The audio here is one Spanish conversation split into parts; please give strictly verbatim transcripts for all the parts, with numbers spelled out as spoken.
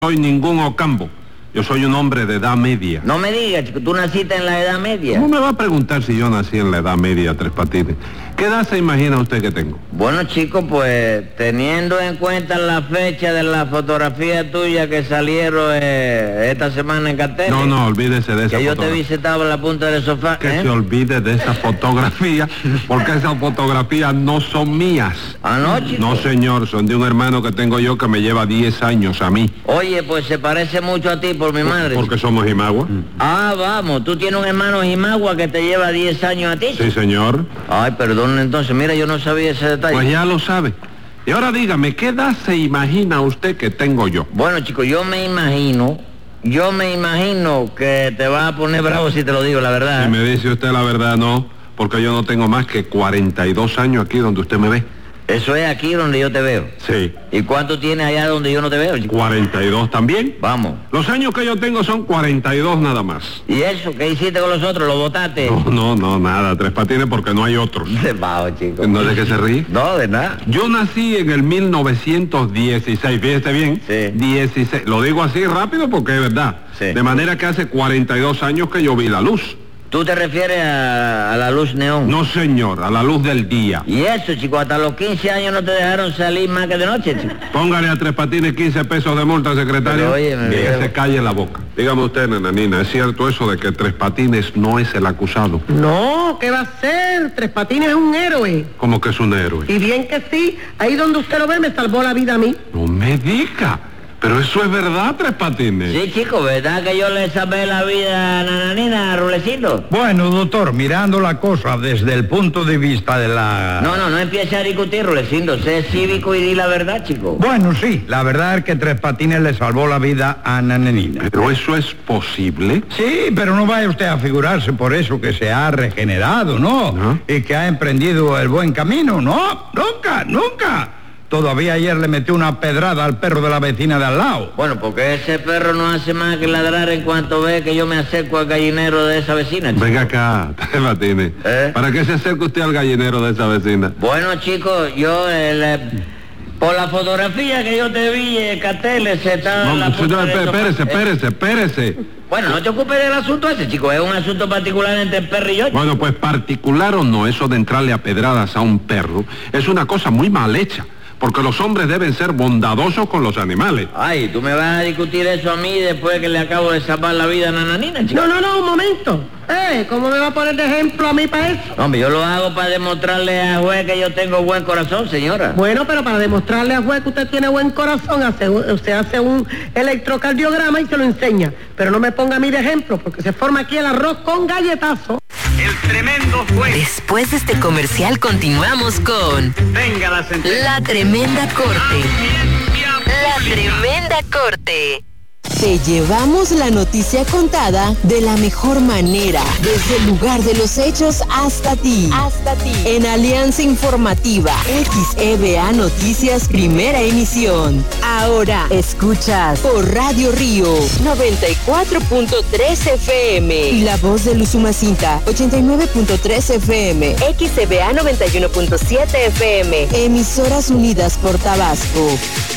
soy ningún Ocampo. Yo soy un hombre de edad media. No me digas, chico, tú naciste en la edad media. ¿Cómo me va a preguntar si yo nací en la edad media, Tres Patines? ¿Qué edad se imagina usted que tengo? Bueno, chico, pues teniendo en cuenta la fecha de la fotografía tuya que salieron eh, esta semana en cartel. No, no, olvídese de esa Que yo fotografía. te vi sentado en la punta del sofá. Que ¿eh? se olvide de esa fotografía, porque esas fotografías no son mías. ¿Ah, no, chico? No, señor, son de un hermano que tengo yo que me lleva diez años a mí. Oye, pues se parece mucho a ti por mi madre. Porque somos Jimagua. Ah, vamos, tú tienes un hermano Jimagua que te lleva diez años a ti. Sí, señor. Ay, perdón, entonces, mira, yo no sabía ese detalle. Pues ya lo sabe. Y ahora dígame, ¿qué edad se imagina usted que tengo yo? Bueno, chico, yo me imagino, yo me imagino que te vas a poner bravo si te lo digo, la verdad. Si me dice usted la verdad, no, porque yo no tengo más que cuarenta y dos años aquí donde usted me ve. Eso es aquí donde yo te veo. Sí. ¿Y cuánto tienes allá donde yo no te veo, chico? cuarenta y dos también. Vamos. Los años que yo tengo son cuarenta y dos nada más. ¿Y eso? ¿Qué hiciste con los otros? ¿Lo botaste? No, no, no, nada, Tres Patines, porque no hay otros. Vamos, chico. ¿No es de qué se ríe? No, de nada. Yo nací en el mil novecientos dieciséis, fíjese bien. Sí. dieciséis. Lo digo así rápido porque es verdad. Sí. De manera que hace cuarenta y dos años que yo vi la luz. ¿Tú te refieres a, a la luz neón? No, señor, a la luz del día. ¿Y eso, chico? Hasta los quince años no te dejaron salir más que de noche, chico. Póngale a Tres Patines quince pesos de multa, secretario. Pero, oye, me y que veo. se calle la boca. Dígame usted, nananina, ¿es cierto eso de que Tres Patines no es el acusado? No, ¿qué va a ser? Tres Patines es un héroe. ¿Cómo que es un héroe? Y bien que sí, ahí donde usted lo ve me salvó la vida a mí. No me diga. Pero eso es verdad, Tres Patines. Sí, chico, ¿verdad que yo le salvé la vida a Nananina, a Rulecito? Bueno, doctor, mirando la cosa desde el punto de vista de la... No, no, no empiece a discutir, Rulecito. Sé cívico y di la verdad, chico. Bueno, sí, la verdad es que Tres Patines le salvó la vida a Nananina. ¿Pero eso es posible? Sí, pero no vaya usted a figurarse por eso que se ha regenerado, ¿no? ¿No? Y que ha emprendido el buen camino, no, nunca, nunca. Todavía ayer le metió una pedrada al perro de la vecina de al lado. Bueno, porque ese perro no hace más que ladrar en cuanto ve que yo me acerco al gallinero de esa vecina, chico. Venga acá, Tres Patines. ¿Eh? ¿Para qué se acerca usted al gallinero de esa vecina? Bueno, chicos, yo... El, eh, por la fotografía que yo te vi en carteles, se está No, en la punta señor, del sofá. espérese, espérese, espérese. Bueno, no te ocupes del asunto ese, chico. Es un asunto particular entre el perro y yo. Bueno, pues particular o no, eso de entrarle a pedradas a un perro es una cosa muy mal hecha, porque los hombres deben ser bondadosos con los animales. Ay, ¿tú me vas a discutir eso a mí después que le acabo de salvar la vida a Nananina, chico? No, no, no, un momento. Eh, ¿cómo me va a poner de ejemplo a mí para eso? Hombre, yo lo hago para demostrarle al juez que yo tengo buen corazón, señora. Bueno, pero para demostrarle al juez que usted tiene buen corazón, hace, usted hace un electrocardiograma y se lo enseña. Pero no me ponga a mí de ejemplo, porque se forma aquí el arroz con galletazo. El tremendo juez. Después de este comercial continuamos con Venga la sentencia. La Tremenda Corte. Audiencia La pública. Tremenda Corte. Te llevamos la noticia contada de la mejor manera, desde el lugar de los hechos hasta ti. Hasta ti. En Alianza Informativa, X E B A Noticias, primera emisión. Ahora escuchas por Radio Río noventa y cuatro punto tres F M y La Voz de Usumacinta ochenta y nueve punto tres F M. X E B A noventa y uno punto siete F M. Emisoras unidas por Tabasco.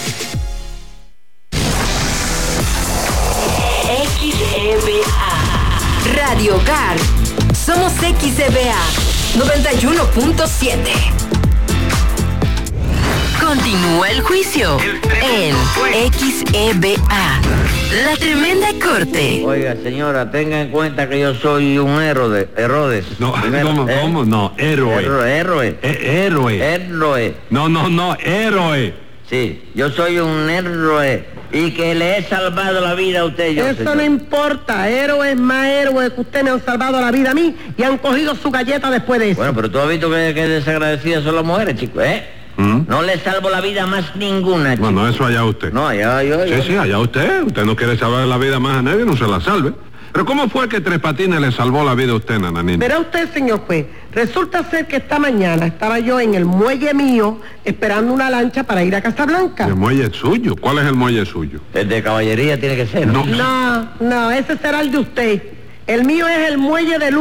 X E B A. Radio Hogar. Somos X E B A noventa y uno punto siete. Continúa el juicio en X E B A. La Tremenda Corte. Oiga, señora, tenga en cuenta que yo soy un héroe, Herodes. No, Primero, ¿cómo, ¿eh? cómo? No, héroe. Héroe, héroe. Eh, héroe. Héroe. No, no, no, héroe. Sí, yo soy un héroe y que le he salvado la vida a usted. Yo, Eso señor. no importa, héroes más héroes que usted me han salvado la vida a mí y han cogido su galleta después de eso. Bueno, pero tú has visto que, que desagradecidas son las mujeres, chico, ¿eh? ¿Mm? No le salvo la vida más ninguna, chico. Bueno, eso allá usted. No, ya, yo, yo. Sí, sí, allá usted. Usted no quiere salvar la vida más a nadie, no se la salve. Pero ¿cómo fue que Tres Patines le salvó la vida a usted, nananina? Verá usted, señor juez, resulta ser que esta mañana estaba yo en el muelle mío esperando una lancha para ir a Casablanca. El muelle es suyo. ¿Cuál es el muelle suyo? El de caballería tiene que ser, ¿no? No. No, no, ese será el de usted. El mío es el muelle de luz,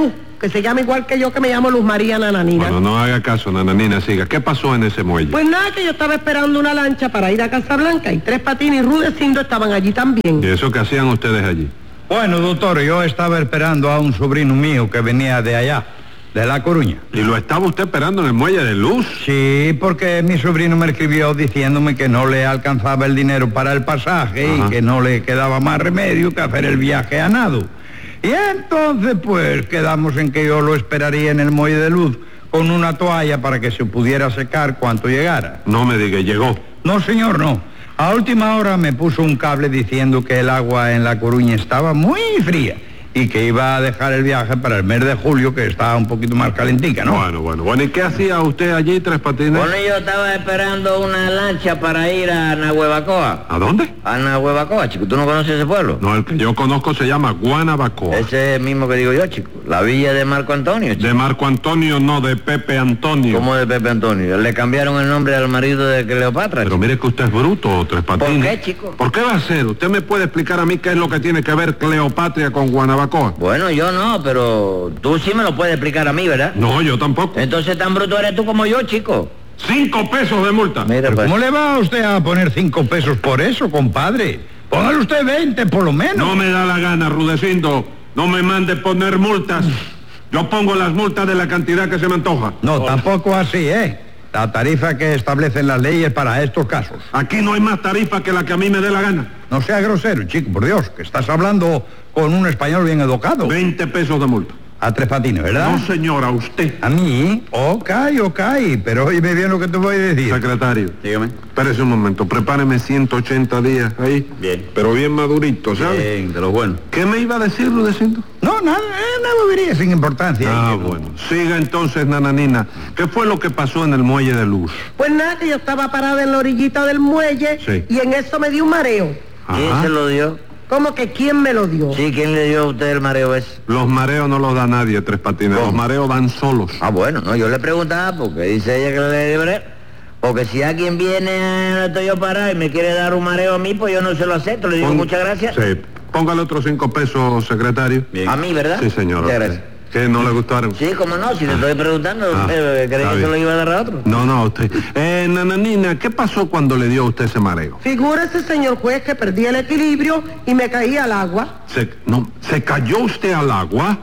que se llama igual que yo, que me llamo Luz María Nananina. Bueno, no haga caso, Nananina, siga. ¿Qué pasó en ese muelle? Pues nada, que yo estaba esperando una lancha para ir a Casablanca y Tres Patines y Rudecindo estaban allí también. ¿Y eso qué hacían ustedes allí? Bueno, doctor, yo estaba esperando a un sobrino mío que venía de allá, de La Coruña. ¿Y lo estaba usted esperando en el muelle de Luz? Sí, porque mi sobrino me escribió diciéndome que no le alcanzaba el dinero para el pasaje. Ajá. Y que no le quedaba más remedio que hacer el viaje a nado. Y entonces, pues, quedamos en que yo lo esperaría en el muelle de Luz con una toalla para que se pudiera secar cuanto llegara. No me diga, ¿llegó? No, señor, no. A última hora me puso un cable diciendo que el agua en La Coruña estaba muy fría y que iba a dejar el viaje para el mes de julio, que estaba un poquito más calentica, ¿no? Bueno, bueno, bueno. ¿Y qué hacía usted allí, Tres Patines? Bueno, yo estaba esperando una lancha para ir a Nahuevacoa. ¿A dónde? A Nahuevacoa, chico. ¿Tú no conoces ese pueblo? No, el que yo conozco se llama Guanabacoa. Ese es el mismo que digo yo, chico. La villa de Marco Antonio, chico. De Marco Antonio, no, de Pepe Antonio. ¿Cómo de Pepe Antonio? Le cambiaron el nombre al marido de Cleopatra, Pero chico. mire que usted es bruto, Tres Patines. ¿Por qué, chico? ¿Por qué va a ser? ¿Usted me puede explicar a mí qué es lo que tiene que ver Cleopatra con Guanabacoa? Bueno, yo no, pero tú sí me lo puedes explicar a mí, ¿verdad? No, yo tampoco. Entonces tan bruto eres tú como yo, chico. Cinco pesos de multa. Mira, ¿Pero pues. cómo le va a usted a poner cinco pesos por eso, compadre? Póngale usted veinte, por lo menos. No me da la gana, Rudecindo. No me mande poner multas. Yo pongo las multas de la cantidad que se me antoja. No, tampoco así, ¿eh? La tarifa que establecen las leyes para estos casos. Aquí no hay más tarifa que la que a mí me dé la gana. No sea grosero, chico, por Dios, que estás hablando con un español bien educado. Veinte pesos de multa. A Tres Patines, ¿verdad? No, señora, usted. ¿A mí? Ok, ok, pero oíme bien lo que te voy a decir. Secretario. Dígame. Espérese un momento, prepáreme ciento ochenta días ahí. Bien. Pero bien madurito, ¿sabes? Bien, de lo bueno. ¿Qué me iba a decir, Rudecindo? No, nada, eh, nada vería sin importancia. Ah, bueno. Siga entonces, Nananina. ¿Qué fue lo que pasó en el muelle de Luz? Pues nada, que yo estaba parada en la orillita del muelle Sí. y en eso me dio un mareo. ¿Quién Ajá. se lo dio? ¿Cómo que quién me lo dio? Sí, ¿quién le dio a usted el mareo ese? Los mareos no los da nadie, Tres Patines. ¿Cómo? Los mareos dan solos. Ah, bueno, no, yo le preguntaba porque dice ella que le libre. Porque si alguien viene, no estoy yo parado y me quiere dar un mareo a mí, pues yo no se lo acepto. Le digo Pon- muchas gracias. Sí. Póngale otros cinco pesos, secretario. A mí, ¿verdad? Sí, señor. Muchas gracias. ¿Qué no le gustaron? Sí, cómo no, si le estoy preguntando, Ah, ¿usted creía está que se bien. lo iba a dar a otro? No, no, usted. Eh, Nananina, ¿qué pasó cuando le dio a usted ese mareo? Figúrese, señor juez, que perdí el equilibrio y me caí al agua. ¿Se, no, ¿se cayó usted al agua?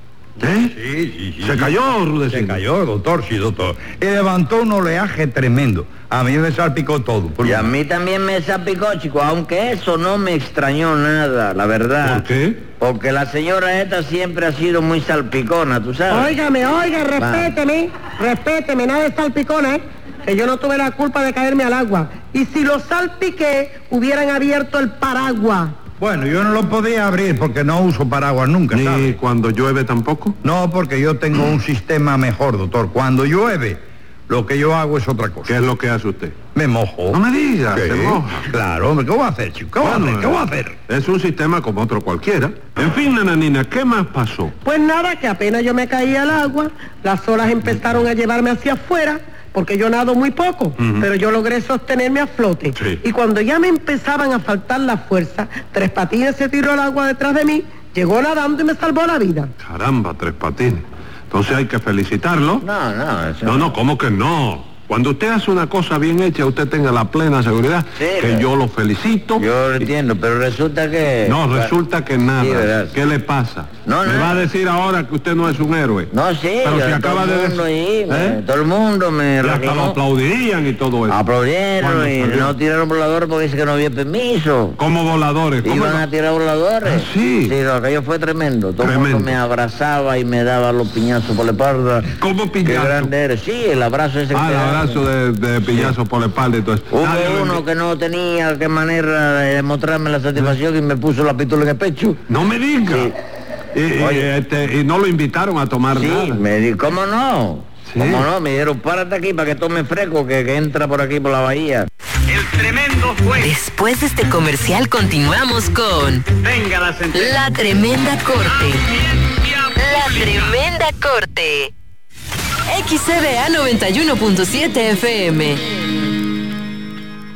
¿Eh? Sí, sí, sí. ¿Se cayó, Rudecindo? Se cayó, doctor, sí, doctor. Y levantó un oleaje tremendo. A mí me salpicó todo. por- Y a mí también me salpicó, chico, aunque eso no me extrañó nada, la verdad. ¿Por qué? Porque la señora esta siempre ha sido muy salpicona, ¿tú sabes? Óigame, oiga, respéteme, respéteme, nada de salpicona, ¿eh? Que yo no tuve la culpa de caerme al agua. Y si lo salpiqué, hubieran abierto el paraguas. Bueno, yo no lo podía abrir porque no uso paraguas nunca, Ni ¿sabe? cuando llueve tampoco. No, porque yo tengo un sistema mejor, doctor. Cuando llueve, lo que yo hago es otra ¿Qué cosa. es lo que hace usted? Me mojo. No me diga, Sí, se moja. Claro, hombre, ¿qué voy a hacer, chico? ¿Qué voy a Bueno, hacer? ¿Qué voy a hacer? Es un sistema como otro cualquiera. En fin, Nananina, ¿qué más pasó? Pues nada, que apenas yo me caí al agua, las olas empezaron a llevarme hacia afuera, porque yo nado muy poco, pero yo logré sostenerme a flote. Sí. Y cuando ya me empezaban a faltar las fuerzas, Tres Patines se tiró al agua detrás de mí, llegó nadando y me salvó la vida. Caramba, Tres Patines. Entonces hay que felicitarlo. No, no, eso No, no, ¿cómo que no? Cuando usted hace una cosa bien hecha, usted tenga la plena seguridad Sí, que pero- yo lo felicito. Yo lo entiendo, pero resulta que... No, resulta que nada. Sí, ¿verdad? ¿Qué le pasa? No, Me nada. va a decir ahora que usted no es un héroe. No, sí, Pero yo- si acaba todo de el mundo decir- ahí, me- ¿Eh? todo el mundo me Y hasta lo reclamó. aplaudirían y todo eso. Aplaudieron Cuando y salió. no tiraron voladores porque dice que no había permiso. Como voladores. ¿Cómo Iban no? a tirar voladores. Ah, sí. Sí, lo aquello fue tremendo. Todo el Tremendo. mundo me abrazaba y me daba los piñazos por la espalda. ¿Cómo Qué piñazo? grande eres. Sí, el abrazo ese Ah, que el te dan. abrazo de, de pillazo por la espalda y todo eso. Hubo Nadie lo uno envi- que no tenía qué manera de mostrarme la satisfacción y me puso la pistola en el pecho. No me diga. Sí. Y, y, Oye. este, y no lo invitaron a tomar Sí, nada. me di, ¿cómo no? Sí. ¿Cómo no? Me dijeron, párate aquí para que tome fresco, que, que entra por aquí por la bahía. El tremendo juez. Después de este comercial continuamos con Venga la sentencia. La Tremenda Corte. Audiencia La pública. Tremenda Corte. X C B A noventa y uno punto siete F M.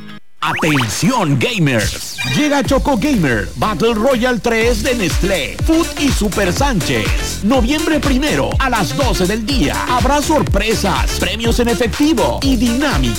Atención gamers, llega Choco Gamer Battle Royale tres de Nestlé, Food y Super Sánchez. Noviembre primero a las doce del día. Habrá sorpresas, premios en efectivo y dinámica.